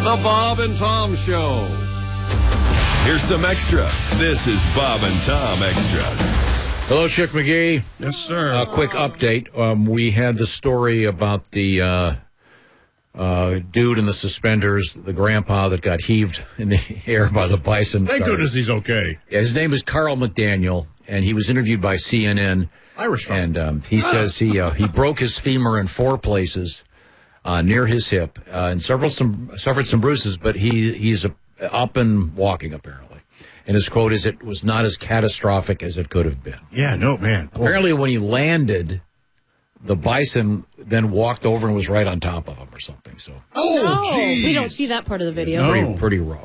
The Bob and Tom Show. Here's some extra. This is Bob and Tom Extra. Hello, Chick McGee. Yes, sir. A quick update. We had the story about the dude in the suspenders, the grandpa that got heaved in the air by the bison. Thank goodness he's okay. Yeah, his name is Carl McDaniel, and he was interviewed by CNN. Irish fellow. And he says he broke his femur in 4 places near his hip and suffered some bruises, but he's up and walking, apparently. And his quote is, "It was not as catastrophic as it could have been." Yeah, no, man. Boy. Apparently, when he landed, the bison then walked over and was right on top of him or something. So, Oh, geez. We don't see that part of the video. No. pretty raw.